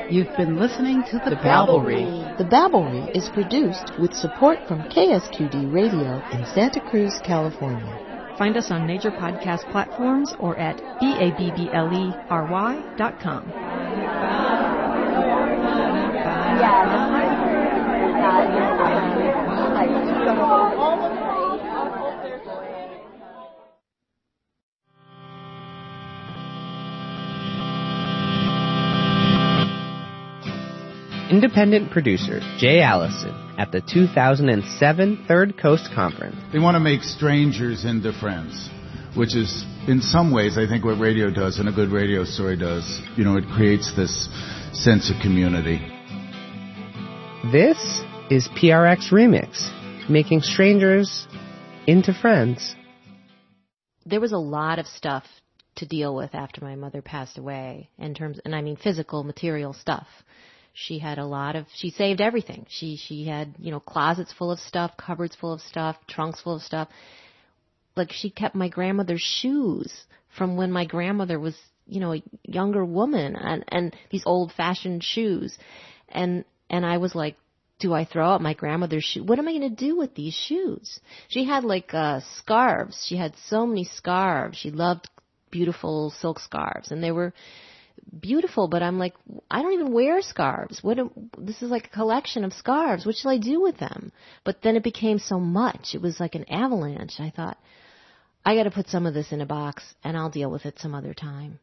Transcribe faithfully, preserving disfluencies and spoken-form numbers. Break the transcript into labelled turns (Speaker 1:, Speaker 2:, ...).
Speaker 1: You've been listening to The, the Babblery.
Speaker 2: The Babblery is produced with support from K S Q D Radio in Santa Cruz, California.
Speaker 3: Find us on major podcast platforms or at B A B B L E R Y dot com.
Speaker 4: Independent producer Jay Allison at the two thousand seven Third Coast Conference.
Speaker 5: They want to make strangers into friends, which is, in some ways, I think what radio does and a good radio story does. You know, it creates this sense of community.
Speaker 4: This is P R X Remix, making strangers into friends.
Speaker 6: There was a lot of stuff to deal with after my mother passed away, in terms, and I mean physical, material stuff. She had a lot of, she saved everything. She, she had, you know, closets full of stuff, cupboards full of stuff, trunks full of stuff. Like, she kept my grandmother's shoes from when my grandmother was, you know, a younger woman, and, and these old-fashioned shoes. And, and I was like, do I throw out my grandmother's shoes? What am I going to do with these shoes? She had, like, uh, scarves. She had so many scarves. She loved beautiful silk scarves, and they were beautiful, but I'm like, I don't even wear scarves. What? Do, this is like a collection of scarves. What shall I do with them? But then it became so much. It was like an avalanche. I thought, I got to put some of this in a box, and I'll deal with it some other time.